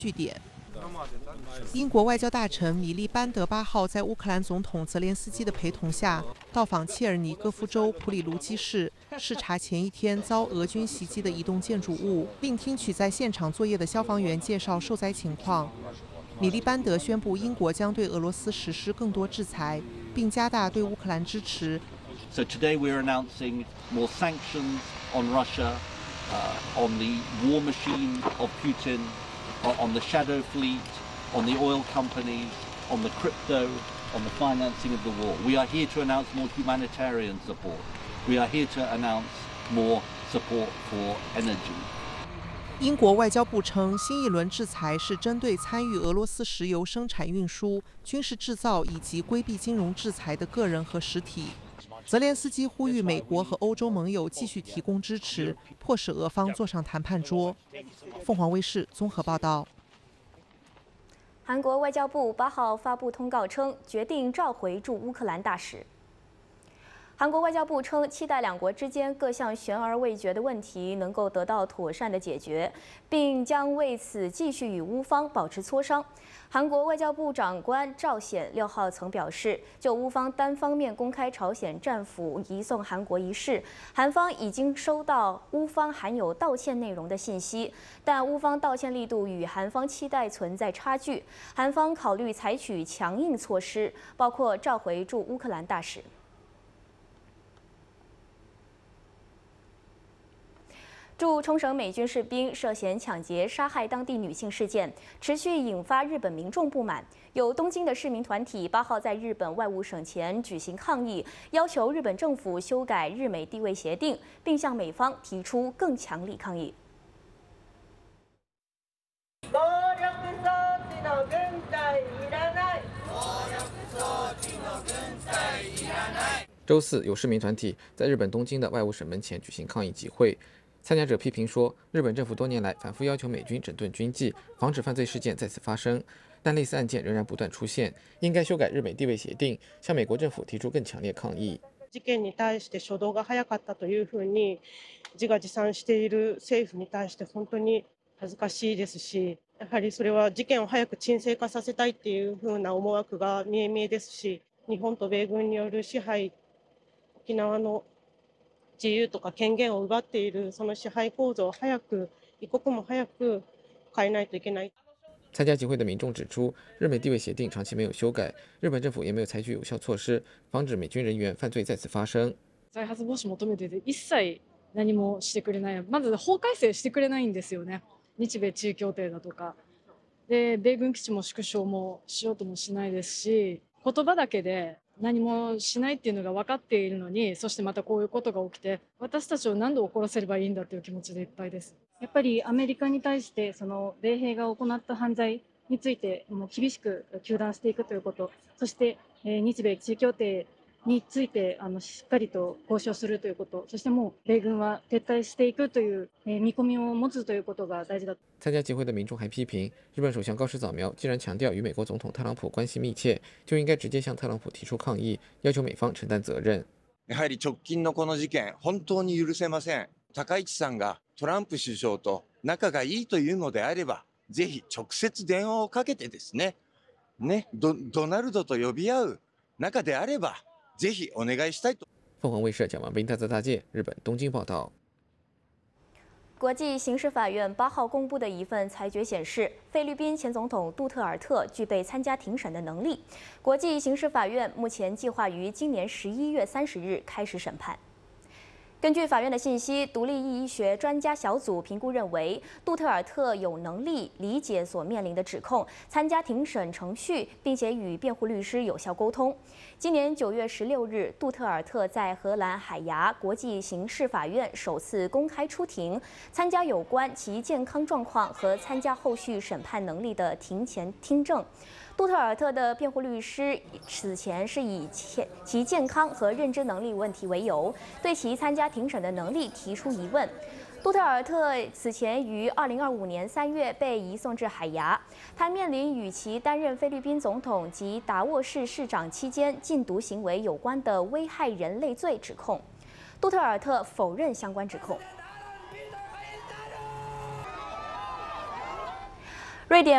据点。英国外交大臣米利班德8号在乌克兰总统泽连斯基的陪同下，到访切尔尼戈夫州普里卢基市，视察前一天遭俄军袭击的一栋建筑物，并听取在现场作业的消防员介绍受灾情况。米利班德宣布，英国将对俄罗斯实施更多制裁，并加大对乌克兰支持。 So today we are announcing more sanctions on Russia, on the war machine of Putin, on the shadow fleet, on the oil companies, on the crypto, on the financing of the war. We are here to announce more humanitarian support. We are here to announce more support for energy. 英国外交部称，新一轮制裁是针对参与俄罗斯石油生产运输、军事制造以及规避金融制裁的个人和实体。泽连斯基呼吁美国和欧洲盟友继续提供支持，迫使俄方坐上谈判桌。凤凰卫视综合报道。 韩国外交部8号发布通告称，决定召回驻乌克兰大使。韩国外交部称，期待两国之间各项悬而未决的问题能够得到妥善的解决，并将为此继续与乌方保持磋商。韩国外交部长官赵显6号曾表示，就乌方单方面公开朝鲜战俘移送韩国一事，韩方已经收到乌方含有道歉内容的信息，但乌方道歉力度与韩方期待存在差距，韩方考虑采取强硬措施，包括召回驻乌克兰大使。驻冲绳美军士兵涉嫌抢劫、杀害当地女性事件，持续引发日本民众不满。有东京的市民团体8号在日本外务省前举行抗议，要求日本政府修改日美地位协定，并向美方提出更强力抗议。 周四，有市民团体在日本东京的外务省门前举行抗议集会。参加者批评说，日本政府多年来反复要求美军整顿军纪，防止犯罪事件再次发生，但类似案件仍然不断出现，应该修改日美地位协定，向美国政府提出更强烈抗议。 事件に対して初動が早かったというふうに自画自賛している政府に対して本当に恥ずかしいですし、やはりそれは事件を早く沈静化させたいっていうふうな思惑が見え見えですし、日本と米軍による支配、沖縄の自由とか権限を奪っているその支配構造を早く一刻も早く変えないといけない。 参加集会的民众指出，日美地位协定长期没有修改，日本政府也没有采取有效措施，防止美军人员犯罪再次发生。 再発防止求めてて一切何もしてくれない、まず法改正してくれないんですよね。日米地位協定だとかで、米軍基地も縮小もしようともしないですし、言葉だけで何もしないっていうのが分かっているのに、そしてまたこういうことが起きて、私たちを何度怒らせればいいんだという気持ちでいっぱいです。 やっぱりアメリカに対してその米兵が行った犯罪についても厳しく糾弾していくということ、そして日米地位協定についてしっかりと交渉するということ、そしてもう米軍は撤退していくという見込みを持つということが大事だ。 参加集会的民众还批评，日本首相高市早苗既然强调与美国总统特朗普关系密切，就应该直接向特朗普提出抗议，要求美方承担责任。 やはり直近のこの事件、本当に許せません。高市さんがトランプ首相と仲がいいというのであれば、ぜひ直接電話をかけてですね、ドナルドと呼び合う仲であれば。ぜひお願いしたいと。 凤凰卫视蒋万斌、大泽大介，日本东京报道。 国际刑事法院8号公布的一份裁决显示，菲律宾前总统杜特尔特具备参加庭审的能力。国际刑事法院目前计划于今年11月30日开始审判。根据法院的信息，独立医学专家小组评估认为，杜特尔特有能力理解所面临的指控，参加庭审程序，并且与辩护律师有效沟通。今年9月16日，杜特尔特在荷兰海牙国际刑事法院首次公开出庭，参加有关其健康状况和参加后续审判能力的庭前听证。杜特尔特的辩护律师此前是以其健康和认知能力问题为由，对其参加庭审的能力提出疑问。杜特尔特此前于2025年3月被移送至海牙，他面临与其担任菲律宾总统及达沃市市长期间禁毒行为有关的危害人类罪指控。杜特尔特否认相关指控。瑞典